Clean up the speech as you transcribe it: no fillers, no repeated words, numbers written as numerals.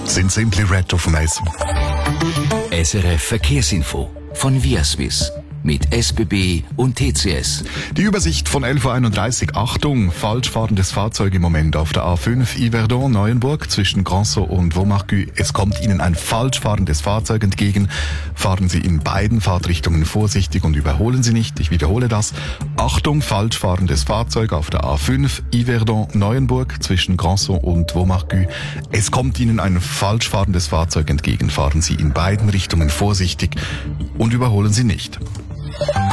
sind Simply Red auf dem Eis. SRF Verkehrsinfo von Viaswiss mit SBB und TCS. Die Übersicht von 11.31 Uhr. Achtung, falsch fahrendes Fahrzeug im Moment auf der A5 Yverdon-Neuenburg zwischen Grandsault und Vaumarcus. Es kommt Ihnen ein falsch fahrendes Fahrzeug entgegen. Fahren Sie in beiden Fahrtrichtungen vorsichtig und überholen Sie nicht. Ich wiederhole das. Achtung, falsch fahrendes Fahrzeug auf der A5 Yverdon-Neuenburg zwischen Grandsault und Vaumarcus. Es kommt Ihnen ein falsch fahrendes Fahrzeug entgegen. Fahren Sie in beiden Richtungen vorsichtig und überholen Sie nicht.